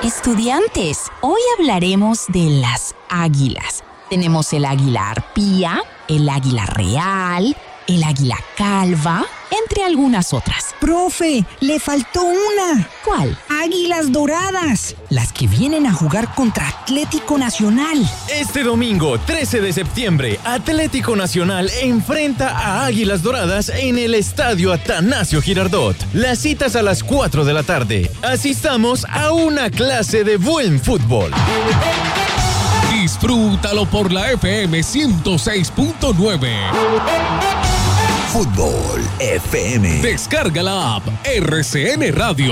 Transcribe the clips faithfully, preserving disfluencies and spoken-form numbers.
Estudiantes, hoy hablaremos de las águilas. Tenemos el águila arpía, el águila real, el águila calva, entre algunas otras. ¡Profe! ¡Le faltó una! ¿Cuál? ¡Águilas doradas! Las que vienen a jugar contra Atlético Nacional. Este domingo, trece de septiembre, Atlético Nacional enfrenta a Águilas Doradas en el Estadio Atanasio Girardot. Las citas a las cuatro de la tarde. Asistamos a una clase de buen fútbol. Disfrútalo por la F M ciento seis punto nueve. Fútbol F M. Descarga la app R C N Radio.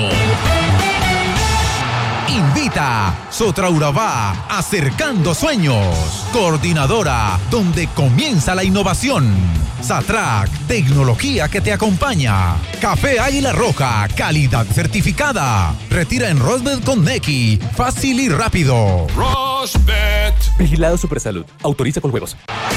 Invita Sotra Urabá, acercando sueños. Coordinadora, donde comienza la innovación. Satrac, tecnología que te acompaña. Café Águila Roja, calidad certificada. Retira en Rosbet con Nequi, fácil y rápido. Rosbet. Vigilado Supersalud. Autoriza con juegos.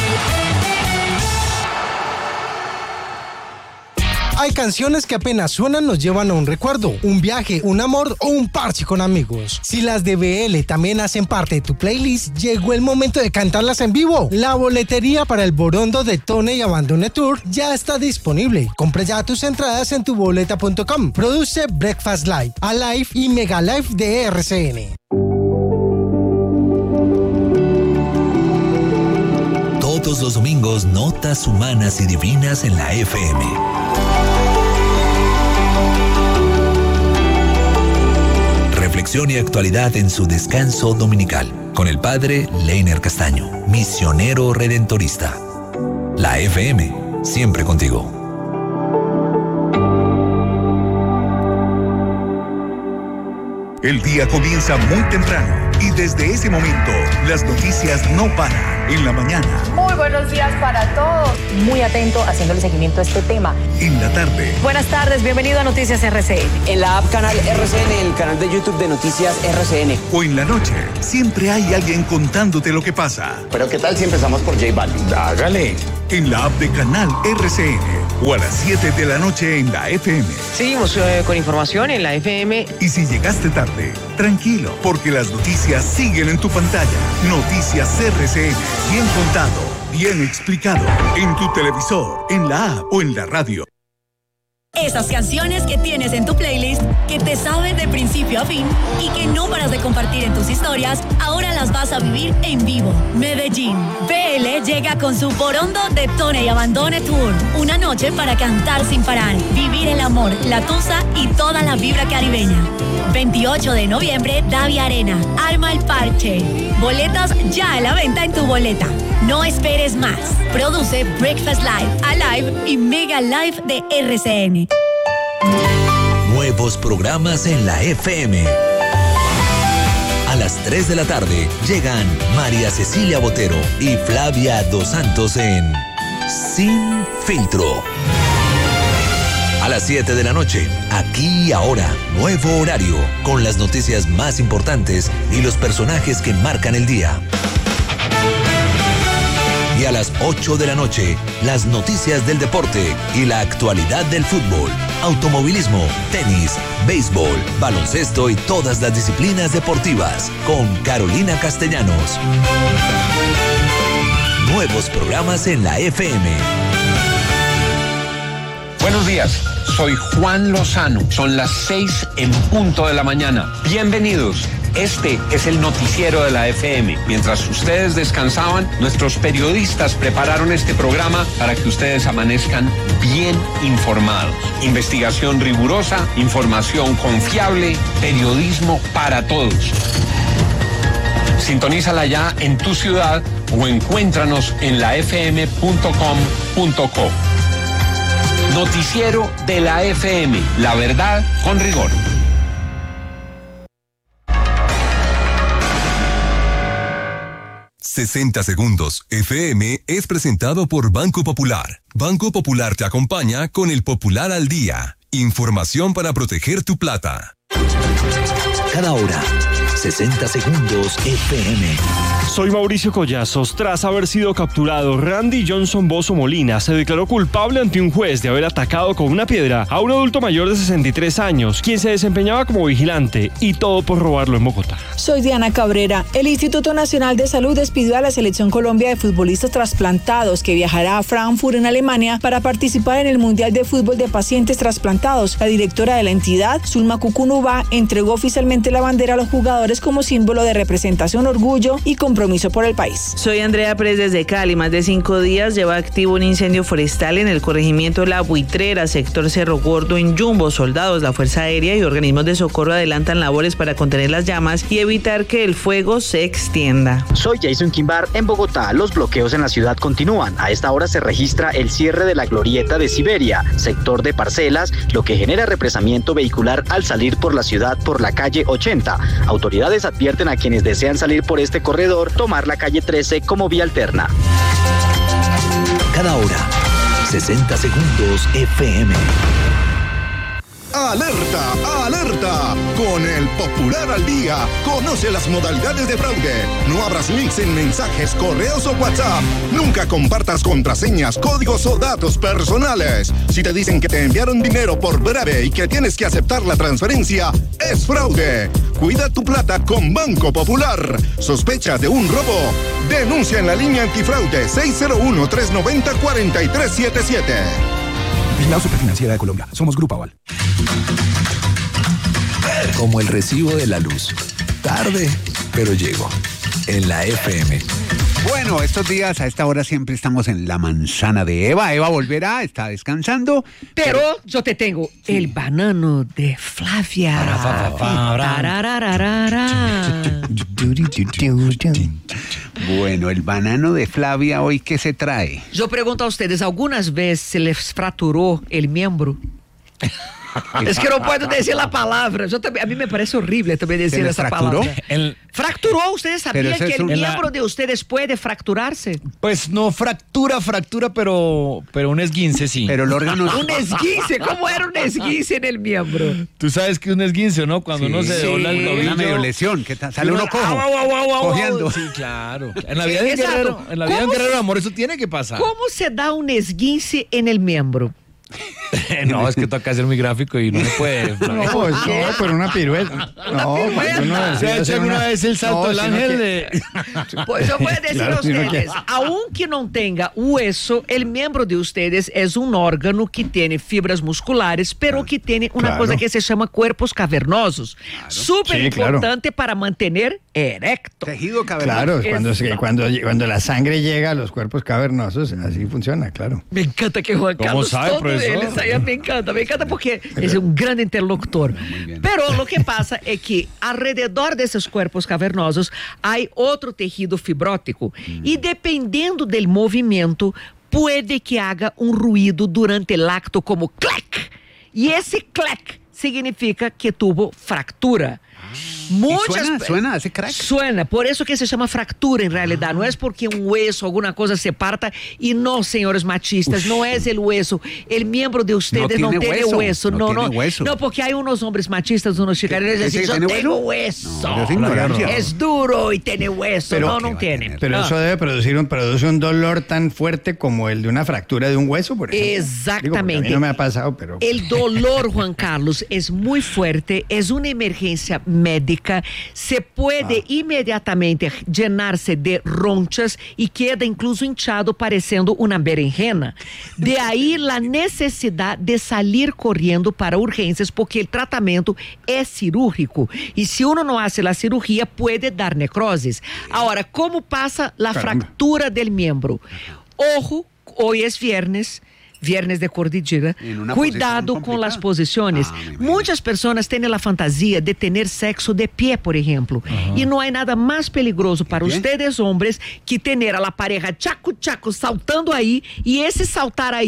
Hay canciones que apenas suenan nos llevan a un recuerdo, un viaje, un amor o un parche con amigos. Si las de B L también hacen parte de tu playlist, llegó el momento de cantarlas en vivo. La boletería para el Borondo de Tone y Abandone Tour ya está disponible. Compra ya tus entradas en tu boleta punto com. Produce Breakfast Live, Alive y Mega Live de R C N. Todos los domingos, notas humanas y divinas en la F M. Reflexión y actualidad en su descanso dominical, con el padre Leiner Castaño, misionero redentorista. La F M, siempre contigo. El día comienza muy temprano y desde ese momento las noticias no paran. En la mañana. Muy buenos días para todos. Muy atento haciéndole seguimiento a este tema. En la tarde. Buenas tardes, bienvenido a Noticias R C N. En la app Canal R C N, el canal de YouTube de Noticias R C N. O en la noche, siempre hay alguien contándote lo que pasa. Pero ¿qué tal si empezamos por J Balvin? Hágale. En la app de Canal R C N o a las siete de la noche en la F M. Seguimos eh, con información en la F M. Y si llegaste tarde, tranquilo, porque las noticias siguen en tu pantalla. Noticias R C N, bien contado, bien explicado, en tu televisor, en la app o en la radio. Esas canciones que tienes en tu playlist, que te saben de principio a fin y que no paras de compartir en tus historias, ahora las vas a vivir en vivo. Medellín. B L llega con su Borondo de Tone y Abandone Tour. Una noche para cantar sin parar, vivir el amor, la tusa y toda la vibra caribeña. veintiocho de noviembre, Davia Arena. Arma el parche. Boletas ya a la venta en tu boleta. No esperes más. Produce Breakfast Live, Alive y Mega Live de R C N. Nuevos programas en la F M. A las tres de la tarde llegan María Cecilia Botero y Flavia Dos Santos en Sin Filtro. A las siete de la noche, aquí y ahora, nuevo horario, con las noticias más importantes y los personajes que marcan el día. Y a las ocho de la noche, las noticias del deporte y la actualidad del fútbol, automovilismo, tenis, béisbol, baloncesto y todas las disciplinas deportivas, con Carolina Castellanos. Nuevos programas en la F M. Buenos días, soy Juan Lozano. Son las seis en punto de la mañana. Bienvenidos. Este es el noticiero de la F M. Mientras ustedes descansaban, nuestros periodistas prepararon este programa para que ustedes amanezcan bien informados. Investigación rigurosa, información confiable, periodismo para todos. Sintonízala ya en tu ciudad o encuéntranos en la f m punto com punto co. Noticiero de la F M. La verdad con rigor. sesenta segundos F M es presentado por Banco Popular. Banco Popular te acompaña con el Popular al Día. Información para proteger tu plata. Cada hora sesenta segundos F M. Soy Mauricio Collazos. Tras haber sido capturado, Randy Johnson Bozo Molina se declaró culpable ante un juez de haber atacado con una piedra a un adulto mayor de sesenta y tres años, quien se desempeñaba como vigilante, y todo por robarlo en Bogotá. Soy Diana Cabrera. El Instituto Nacional de Salud despidió a la Selección Colombia de futbolistas trasplantados que viajará a Frankfurt, en Alemania, para participar en el Mundial de Fútbol de Pacientes Trasplantados. La directora de la entidad, Zulma Cucunubá, entregó oficialmente la bandera a los jugadores como símbolo de representación, orgullo y compromiso por el país. Soy Andrea Pérez desde Cali. Más de cinco días lleva activo un incendio forestal en el corregimiento La Buitrera, sector Cerro Gordo, en Yumbo. Soldados, la Fuerza Aérea y organismos de socorro adelantan labores para contener las llamas y evitar que el fuego se extienda. Soy Jason Quimbar en Bogotá. Los bloqueos en la ciudad continúan. A esta hora se registra el cierre de la glorieta de Siberia, sector de Parcelas, lo que genera represamiento vehicular al salir por la ciudad por la calle ochenta. Autoridades advierten a quienes desean salir por este corredor tomar la calle trece como vía alterna. Cada hora, sesenta segundos F M. ¡Alerta! ¡Alerta! Con el Popular al Día, conoce las modalidades de fraude. No abras links en mensajes, correos o WhatsApp. Nunca compartas contraseñas, códigos o datos personales. Si te dicen que te enviaron dinero por breve y que tienes que aceptar la transferencia, es fraude. Cuida tu plata con Banco Popular. ¿Sospecha de un robo? Denuncia en la línea antifraude seis cero uno, tres nueve cero, cuatro tres siete siete. Vigilado Superfinanciera de Colombia. Somos Grupo Aval. Como el recibo de la luz. Tarde, pero llego. En la F M. Bueno, estos días a esta hora siempre estamos en la manzana de Eva. Eva volverá, está descansando. Pero, pero yo te tengo sí. el banano de Flavia. Bueno, el banano de Flavia, ¿hoy qué se trae? Yo pregunto a ustedes, ¿algunas veces se les fracturó el miembro? Es que no puedo decir la palabra. Yo también, a mí me parece horrible también decir esa fracturó? palabra. El... ¿Fracturó? ¿Ustedes sabían que el miembro la... de ustedes puede fracturarse? Pues no fractura, fractura, pero, pero un esguince sí. Pero el órgano... ¿Un esguince? ¿Cómo era un esguince en el miembro? Tú sabes que un esguince, ¿no? Cuando sí, uno se sí. dobla el tobillo. Una medio lesión, que sale uno cojo, au, au, au, au, cogiendo. Sí, claro. En la vida de un guerrero, en la vida de un guerrero de amor, eso tiene que pasar. ¿Cómo se da un esguince en el miembro? No, es que toca ser muy gráfico y no se puede. No, pues, no, pero una pirueta. No, no ¿se ha hecho alguna vez el salto no, del ángel? Que... De... Pues yo puedo decir claro, a ustedes, que... aunque no tenga hueso, el miembro de ustedes es un órgano que tiene fibras musculares, pero que tiene una claro. cosa que se llama cuerpos cavernosos. Claro. Súper sí, importante claro. para mantener erecto. Tejido cavernoso. Claro, es... cuando, cuando, cuando la sangre llega a los cuerpos cavernosos, así funciona, claro. Me encanta que Juan Carlos sabe, todo él, me encanta, me encanta porque es un gran interlocutor. Pero lo que pasa es que alrededor de esos cuerpos cavernosos hay otro tejido fibrótico mm. y dependiendo del movimiento puede que haga un ruido durante el acto como clac. Y ese clac significa que tuvo fractura. Muchas suena, suena, hace crack. Suena, por eso que se llama fractura en realidad. Ah. No es porque un hueso, alguna cosa se parta. Y no, señores machistas, Uf. no es el hueso. El miembro de ustedes no, no tiene hueso. hueso. No, no, no, hueso. no, porque hay unos hombres machistas, unos chicaneros que dicen, yo tengo hueso. No, es duro y tiene hueso. Pero, no, no tiene. Pero no. eso debe producir un, produce un dolor tan fuerte como el de una fractura de un hueso, por ejemplo. Exactamente. Digo, a mí no me ha pasado, pero... El dolor, Juan Carlos, es muy fuerte. Es una emergencia médica. Se puede ah. inmediatamente llenarse de ronchas y queda incluso hinchado parecendo una berenjena. De ahí la necesidad de salir corriendo para urgencias porque el tratamiento es cirúrgico y si uno no hace la cirugía puede dar necrosis. Ahora, ¿cómo pasa la Caramba. fractura del miembro? Ojo, hoy es viernes. Viernes de Cordillera, cuidado con las posiciones. Ah, Muchas personas tienen la fantasía de tener sexo de pie, por ejemplo. Uh-huh. Y no hay nada más peligroso para ustedes, hombres, que tener a la pareja chaco, chaco, saltando ahí, y ese saltar ahí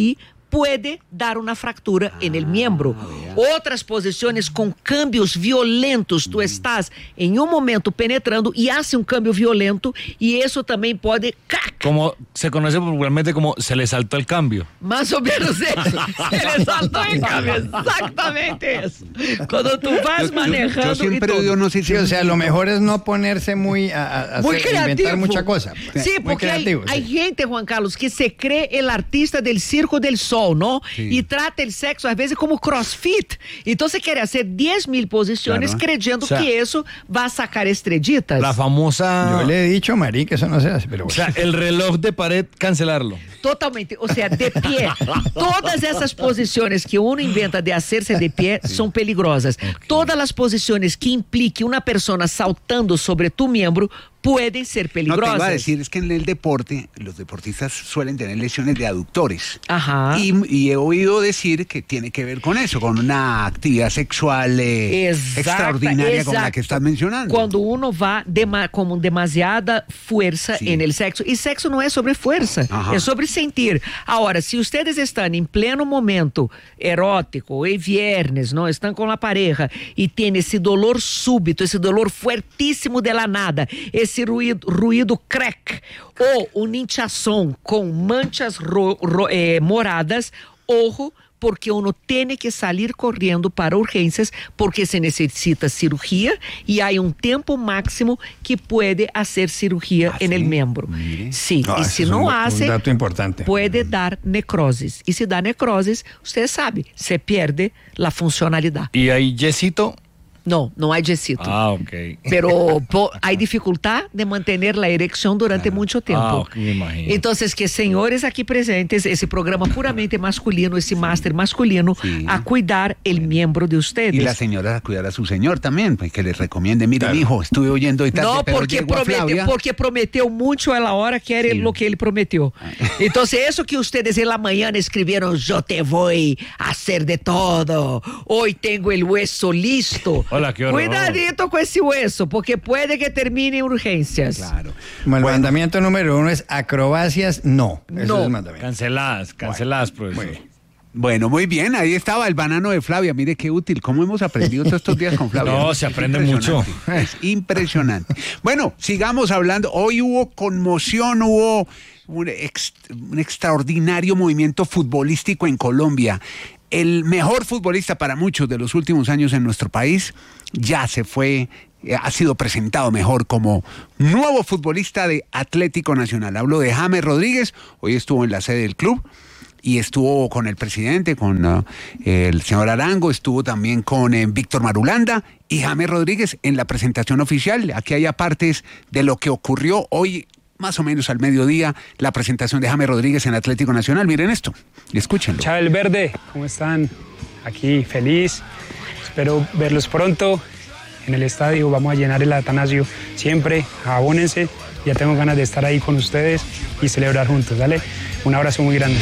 puede dar una fractura en el miembro. Otras posiciones con cambios violentos, tú estás en un momento penetrando y hace un cambio violento y eso también puede... Como se conoce popularmente como se le saltó el cambio. Más o menos eso. Se le saltó el cambio, exactamente eso. Cuando tú vas manejando... Yo, yo siempre y todo. digo, no sé si... Sí, o sea, lo mejor es no ponerse muy a, a muy hacer, creativo. inventar mucha cosa. Sí, muy porque creativo, hay, sí. hay gente, Juan Carlos, que se cree el artista del circo del sol, ¿no? Sí. Y trata el sexo a veces como crossfit. Entonces quiere hacer diez mil posiciones claro. creyendo o sea, que eso va a sacar estrellitas. La famosa... Yo le he dicho, Marí, que eso no se hace, pero bueno. O sea, el reloj de pared, cancelarlo. Totalmente, o sea, de pie. Todas esas posiciones que uno inventa de hacerse de pie sí. son peligrosas. Okay. Todas las posiciones que implique una persona saltando sobre tu miembro pueden ser peligrosas. No, te iba a decir, es que en el deporte, los deportistas suelen tener lesiones de aductores. Ajá. Y, y he oído decir que tiene que ver con eso, con una actividad sexual eh, Exacta, extraordinaria exacto. como la que estás mencionando. Cuando uno va dema, con demasiada fuerza sí. en el sexo. Y sexo no es sobre fuerza, Ajá. es sobre sentir. Ahora, si ustedes están en pleno momento erótico, el viernes, ¿no? Están con la pareja y tienen ese dolor súbito, ese dolor fuertísimo de la nada, esse ruído, ruído crack ou um hinchazón com manchas ro, ro, eh, moradas, ojo, porque uno tiene que salir corriendo para urgências porque se necesita cirugía y hay un tiempo máximo que puede hacer cirugía ah, en ¿sí? el miembro. Mire. Sí, no, y si no un, hace, un dato importante. puede dar necrosis. Y si da necrosis, usted sabe, se pierde la funcionalidad. ¿Y hay yesito? No, no hay yesito. Ah, ok. Pero po, hay dificultad de mantener la erección durante mucho tiempo. Ah, okay, me imagino. Entonces, que señores aquí presentes, ese programa puramente masculino, ese máster masculino, sí. a cuidar el miembro de ustedes. Y la señora a cuidar a su señor también, pues que les recomiende, mira, claro. hijo, estuve oyendo y tal. No, pero porque, promete, porque prometeu mucho a la hora que era sí. lo que él prometió. Entonces, eso que ustedes en la mañana escribieron, yo te voy a hacer de todo, hoy tengo el hueso listo. Hola, qué horror. Cuidadito con ese hueso, porque puede que termine en urgencias. Claro. Bueno, el bueno. mandamiento número uno es acrobacias, no. Eso no. es el mandamiento. Canceladas, canceladas, bueno, profesor. Bueno. Bueno, muy bien, ahí estaba el banano de Flavia. Mire qué útil, cómo hemos aprendido todos estos días con Flavia. No, se aprende mucho. Es impresionante. Bueno, sigamos hablando. Hoy hubo conmoción, hubo un, ex, un extraordinario movimiento futbolístico en Colombia. El mejor futbolista para muchos de los últimos años en nuestro país ya se fue, ha sido presentado mejor como nuevo futbolista de Atlético Nacional. Hablo de James Rodríguez, hoy estuvo en la sede del club y estuvo con el presidente, con uh, el señor Arango, estuvo también con eh, Víctor Marulanda y James Rodríguez en la presentación oficial. Aquí hay partes de lo que ocurrió hoy, más o menos al mediodía, la presentación de James Rodríguez en Atlético Nacional. Miren esto y escúchenlo. Chávez Verde, ¿cómo están? Aquí feliz, espero verlos pronto en el estadio, vamos a llenar el Atanasio siempre, abónense, ya tengo ganas de estar ahí con ustedes y celebrar juntos, ¿vale? Un abrazo muy grande.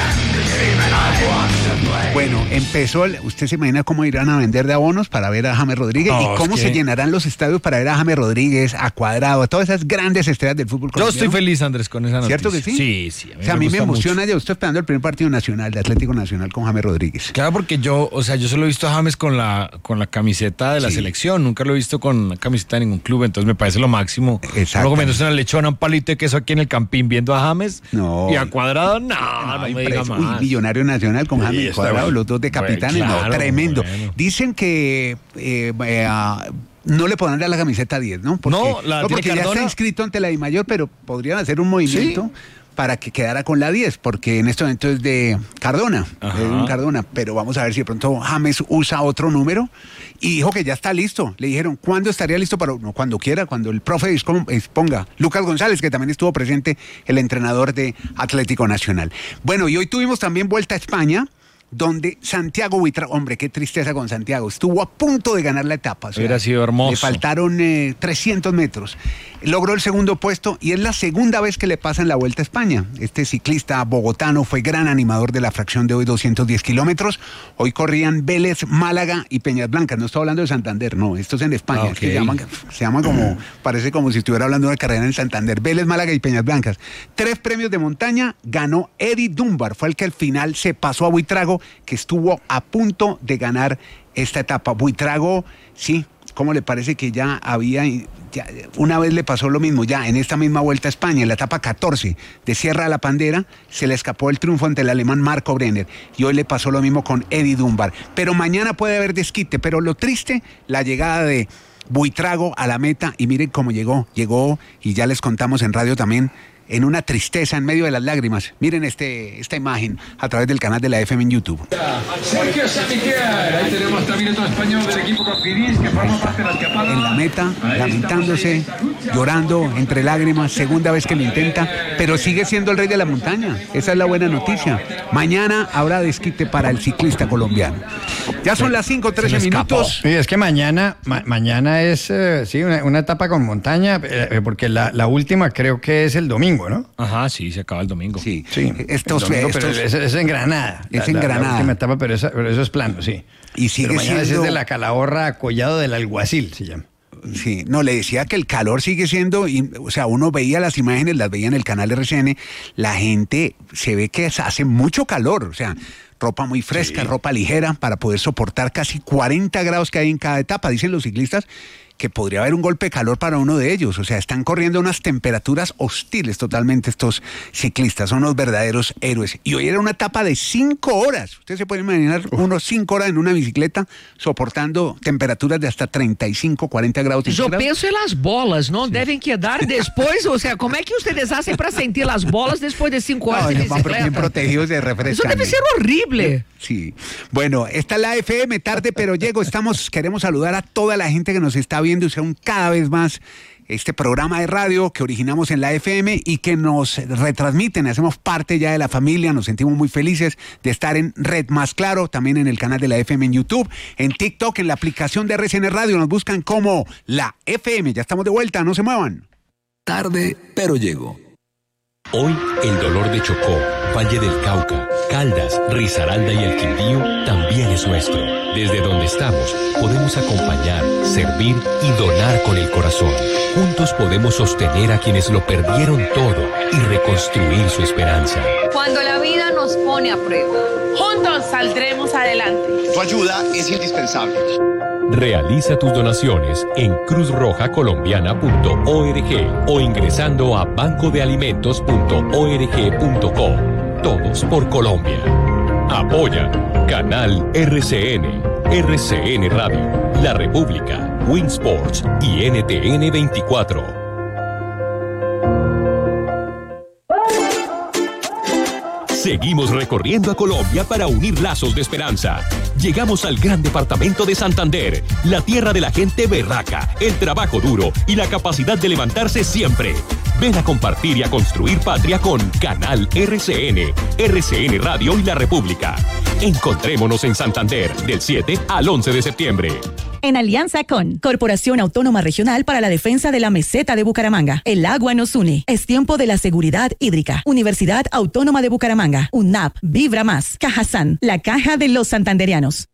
Bueno, empezó, el, ¿usted se imagina cómo irán a vender de abonos para ver a James Rodríguez? No, ¿Y cómo es se que... llenarán los estadios para ver a James Rodríguez, a Cuadrado, a todas esas grandes estrellas del fútbol colombiano? Yo estoy feliz, Andrés, con esa noticia. ¿Cierto que sí? Sí, sí. A mí, o sea, me, a mí me emociona mucho. ya, estoy esperando el primer partido nacional de Atlético Nacional con James Rodríguez. Claro, porque yo, o sea, yo solo he visto a James con la, con la camiseta de la sí. selección, nunca lo he visto con una camiseta de ningún club, entonces me parece lo máximo. Exacto. Luego comiéndose una lechona, un palito de queso aquí en el Campín viendo a James no. y a Cuadrado, no, no, no me diga más. Uy, Millonario Nacional con James y Cuadrado, bueno. los dos de capitanes, bueno, claro, no, tremendo. Bueno. Dicen que eh, eh, uh, no le podrán dar la camiseta diez, ¿no? Porque, no, la no, porque ya está inscrito ante la DIMAYOR, pero podrían hacer un movimiento ¿sí? para que quedara con la diez, porque en este momento es de Cardona, es un Cardona, pero vamos a ver si de pronto James usa otro número y dijo que ya está listo. Le dijeron, ¿cuándo estaría listo? Para no, cuando quiera, cuando el profe disponga. Lucas González, que también estuvo presente, el entrenador de Atlético Nacional. Bueno, y hoy tuvimos también Vuelta a España, donde Santiago Buitrago, hombre, qué tristeza con Santiago, estuvo a punto de ganar la etapa. O sea, hubiera sido hermoso. Le faltaron eh, trescientos metros. logró el segundo puesto y es la segunda vez que le pasa en la Vuelta a España. Este ciclista bogotano fue gran animador de la fracción de hoy, doscientos diez kilómetros. Hoy corrían Vélez, Málaga y Peñas Blancas. No estoy hablando de Santander, no, esto es en España. Okay. Es que se llama, se llama como, parece como si estuviera hablando de una carrera en Santander. Vélez, Málaga y Peñas Blancas. Tres premios de montaña, ganó Eddie Dunbar. Fue el que al final se pasó a Buitrago, que estuvo a punto de ganar esta etapa. Buitrago, sí, ¿cómo le parece que ya había, ya, una vez le pasó lo mismo, ya en esta misma Vuelta a España, en la etapa catorce de Sierra la Pandera, se le escapó el triunfo ante el alemán Marco Brenner, y hoy le pasó lo mismo con Eddie Dunbar. Pero mañana puede haber desquite, pero lo triste, la llegada de Buitrago a la meta, y miren cómo llegó, llegó, y ya les contamos en radio también, en una tristeza, en medio de las lágrimas. Miren este, esta imagen a través del canal de la F M en YouTube. Ahí tenemos también el español del equipo Confiris, que forma parte de la escapada. En la meta, lamentándose, llorando entre lágrimas, segunda vez que lo intenta, pero sigue siendo el rey de la montaña. Esa es la buena noticia. Mañana habrá desquite para el ciclista colombiano. Ya son las cinco trece minutos. Sí, es que mañana, ma- mañana es eh, sí, una, una etapa con montaña, eh, porque la, la última creo que es el domingo. ¿No? Ajá, sí, se acaba el domingo. Sí, sí. Estos, domingo, estos, pero es, es en Granada. Es la, en Granada. La, la última etapa, pero, esa, pero eso es plano, sí. Y sigue pero mañana siendo... es de la Calahorra a Collado del Alguacil, se llama. Sí, no, le decía que el calor sigue siendo, y, o sea, uno veía las imágenes, las veía en el canal R C N, la gente se ve que hace mucho calor, o sea, ropa muy fresca, sí. ropa ligera para poder soportar casi cuarenta grados que hay en cada etapa, dicen los ciclistas, que podría haber un golpe de calor para uno de ellos. O sea, están corriendo unas temperaturas hostiles totalmente estos ciclistas. Son unos verdaderos héroes. Y hoy era una etapa de cinco horas. Usted se puede imaginar unos cinco horas en una bicicleta soportando temperaturas de hasta treinta y cinco, cuarenta grados. Yo pienso en las bolas, ¿no? Sí. Deben quedar después. O sea, ¿cómo es que ustedes hacen para sentir las bolas después de cinco horas no, de bicicleta? Van bien protegidos de refrescan. Eso debe ser horrible. Sí. Bueno, esta es la F M, tarde pero llego. Estamos, queremos saludar a toda la gente que nos está viendo y son cada vez más este programa de radio que originamos en la F M y que nos retransmiten, hacemos parte ya de la familia, nos sentimos muy felices de estar en Red Más Claro, también en el canal de la F M en YouTube, en TikTok, en la aplicación de R C N Radio, nos buscan como la F M, ya estamos de vuelta, no se muevan. Tarde, pero llego. Hoy el dolor de Chocó, Valle del Cauca, Caldas, Risaralda y el Quindío también es nuestro. Desde donde estamos podemos acompañar, servir y donar con el corazón. Juntos podemos sostener a quienes lo perdieron todo y reconstruir su esperanza. Cuando la vida nos pone a prueba, juntos saldremos adelante. Tu ayuda es indispensable. Realiza tus donaciones en cruz roja colombiana punto org o ingresando a banco de alimentos punto org punto co. Todos por Colombia. Apoya Canal R C N, R C N Radio, La República, Winsports y N T N veinticuatro. Seguimos recorriendo a Colombia para unir lazos de esperanza. Llegamos al gran departamento de Santander, la tierra de la gente berraca, el trabajo duro y la capacidad de levantarse siempre. Ven a compartir y a construir patria con Canal R C N, R C N Radio y La República. Encontrémonos en Santander del siete al once de septiembre. En alianza con Corporación Autónoma Regional para la Defensa de la Meseta de Bucaramanga. El agua nos une. Es tiempo de la seguridad hídrica. Universidad Autónoma de Bucaramanga. UNAP. Vibra Más. Cajazán. La caja de los santanderianos.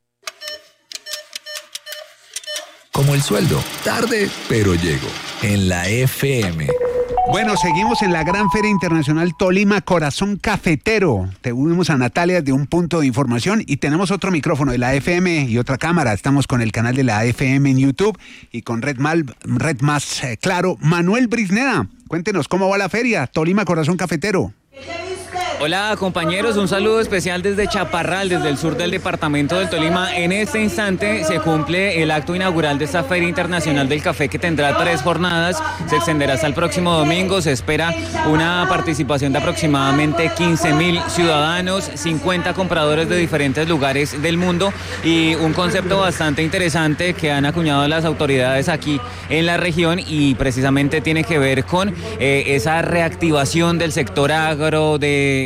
Como el sueldo. Tarde, pero llego. En la F M. Bueno, seguimos en la Gran Feria Internacional Tolima Corazón Cafetero. Tuvimos a Natalia de Un Punto de Información y tenemos otro micrófono de la F M y otra cámara. Estamos con el canal de la F M en YouTube y con Red, Mal, Red Más eh, Claro. Manuel Brisneda, cuéntenos cómo va la feria Tolima Corazón Cafetero. Hola compañeros, un saludo especial desde Chaparral, desde el sur del departamento del Tolima. En este instante se cumple el acto inaugural de esta Feria Internacional del Café que tendrá tres jornadas, se extenderá hasta el próximo domingo, se espera una participación de aproximadamente quince mil ciudadanos, cincuenta compradores de diferentes lugares del mundo y un concepto bastante interesante que han acuñado las autoridades aquí en la región y precisamente tiene que ver con eh, esa reactivación del sector agro, de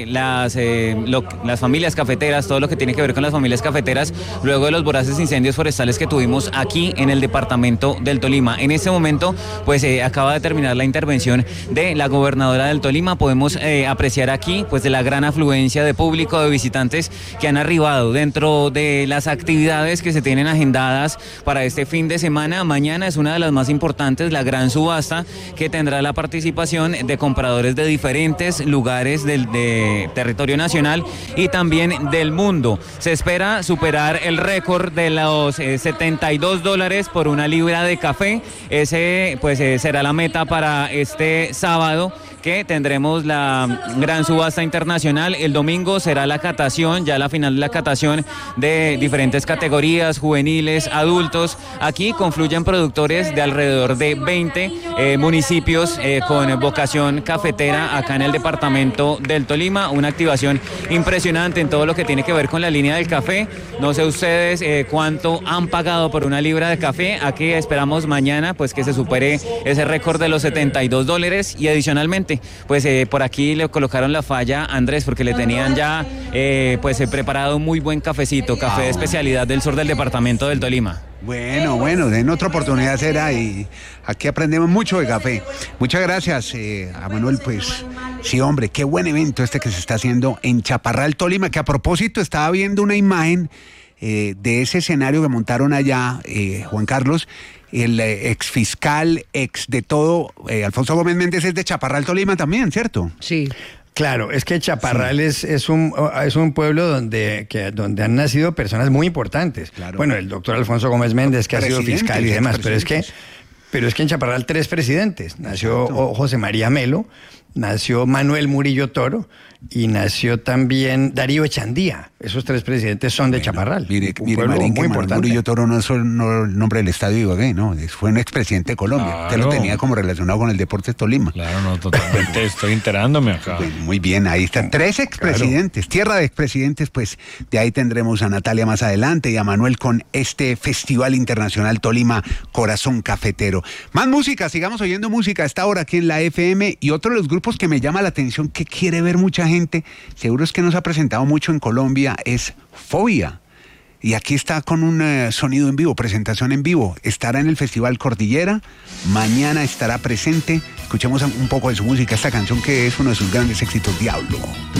las, eh, lo, las familias cafeteras, todo lo que tiene que ver con las familias cafeteras, luego de los voraces incendios forestales que tuvimos aquí en el departamento del Tolima. En este momento, pues eh, acaba de terminar la intervención de la gobernadora del Tolima. Podemos eh, apreciar aquí, pues, de la gran afluencia de público, de visitantes que han arribado dentro de las actividades que se tienen agendadas para este fin de semana. Mañana es una de las más importantes, la gran subasta, que tendrá la participación de compradores de diferentes lugares del de territorio nacional y también del mundo. Se espera superar el récord de los eh, setenta y dos dólares por una libra de café. Ese pues eh, será la meta para este sábado, que tendremos la gran subasta internacional. El domingo será la catación, ya la final de la catación de diferentes categorías, juveniles, adultos. Aquí confluyen productores de alrededor de veinte eh, municipios eh, con vocación cafetera acá en el departamento del Tolima. Una activación impresionante en todo lo que tiene que ver con la línea del café. No sé ustedes eh, cuánto han pagado por una libra de café. Aquí esperamos mañana pues que se supere ese récord de los setenta y dos dólares y adicionalmente pues eh, por aquí le colocaron la falla a Andrés porque le tenían ya eh, pues eh, preparado un muy buen cafecito, café de especialidad del sur del departamento del Tolima. Bueno, bueno, den otra oportunidad será y aquí aprendemos mucho de café. Muchas gracias eh, a Manuel, pues sí, hombre, qué buen evento este que se está haciendo en Chaparral, Tolima, que a propósito estaba viendo una imagen eh, de ese escenario que montaron allá, eh, Juan Carlos. El eh, ex fiscal, ex de todo, eh, Alfonso Gómez Méndez es de Chaparral, Tolima también, ¿cierto? Sí. Claro, es que Chaparral sí. es, es, un, es un pueblo donde, que, donde han nacido personas muy importantes. Claro. Bueno, el doctor Alfonso Gómez Méndez, que ha sido fiscal y demás, pero es que pero es que en Chaparral tres presidentes. Nació Exacto. José María Melo, nació Manuel Murillo Toro y nació también Darío Echandía. Esos tres presidentes son de bueno, Chaparral. Mire, mire Marín, que Manuel Murillo Toro no es no, el nombre del estadio de Ibagué, no, fue un expresidente de Colombia. Claro. Usted lo tenía como relacionado con el Deportes Tolima. Claro, no, totalmente estoy enterándome acá. Bueno, muy bien, ahí están tres expresidentes, claro. Tierra de expresidentes, pues de ahí tendremos a Natalia más adelante y a Manuel con este Festival Internacional Tolima Corazón Cafetero. Más música, sigamos oyendo música a esta hora aquí en la F M y otro de los grupos que me llama la atención, que quiere ver mucha gente, seguro es que nos ha presentado mucho en Colombia, es Fobia. Y aquí está con un uh, sonido en vivo, presentación en vivo. Estará en el Festival Cordillera, mañana estará presente. Escuchemos un poco de su música, esta canción que es uno de sus grandes éxitos, Diablo.